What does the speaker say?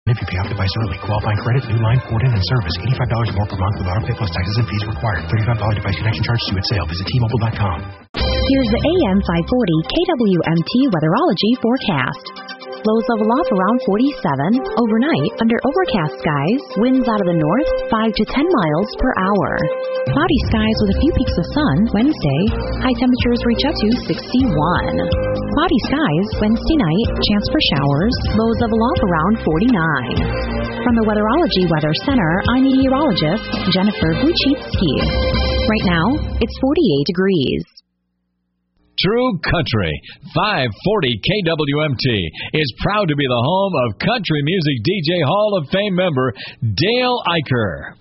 If you pay off device early, qualifying credit, new line, port in, and service. $85 more per month with auto pay plus taxes and fees required. $35 device connection charge due at sale. Visit T-Mobile.com. Here's the AM 540 KWMT Weatherology forecast. Lows level off around 47. Overnight, under overcast skies, winds out of the north 5 to 10 miles per hour. Cloudy skies with a few peaks of sun Wednesday. High temperatures reach up to 61. Cloudy skies Wednesday night, chance for showers. Lows level off around 49. From the Weatherology Weather Center, I'm meteorologist Jennifer Wojcicki. Right now, it's 48 degrees. True Country 540 KWMT is proud to be the home of country music DJ Hall of Fame member Dale Eicher.